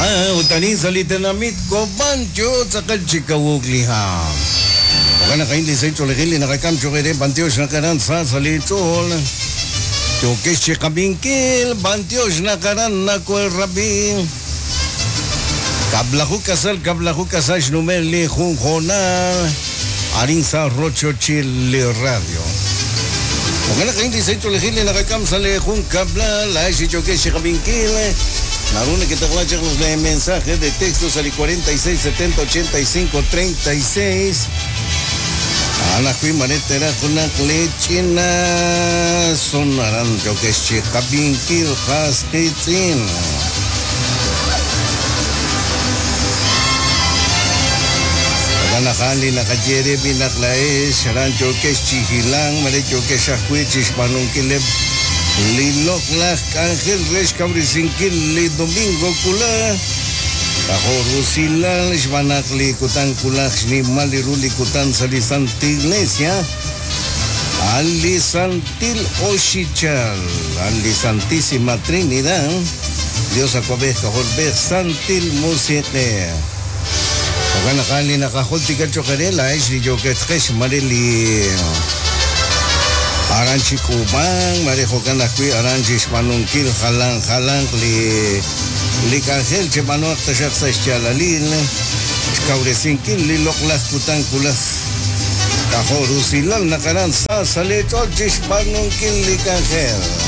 Utani salitanamit ko bancho sakal chikawugliha. Wakana kaindi sa ito lagili nakakam chokere bantios na karan sa salitol. Chokes chikabingkil bantios na karan na kuerabing. Kablahu kasal numeli junjonal. Aring sa Rocho Chile Radio. Wakana kaindi sa ito lagili nakakam sa lejun kabla la si chokes chikabingkil. Naruna que te clacha los mensajes de texto al 46 70 85 36. Ana kui manetera kuna klechina sonaran yo que chekabin kil hastitin. Ana kali nakajere binaklae sharan yo que chihilang mare yo que shakwichis panunkileb Lilok lah Ángel Res Cabrisinkil li Domingo kula Kahorusilan Ismanak likutan kulak ni Maliruli kutan salisantil Iglesia Alisantil Oshichal Alisantísima Trinidad Dios acuabeh kahorbe Santil Musique Oganakali nakahol tiga chokarela Isli joket marili Aranchi Kubang, Marejo Canacui, Aranchis Manunkil, Halang, Li Cangel, Chemanoa, Tashak Chalalil, Cauresinkil, Liloklah, Kutankulah, Cajorusilal, Nakaran, Saleto, Chispanunkil, Li Cangel.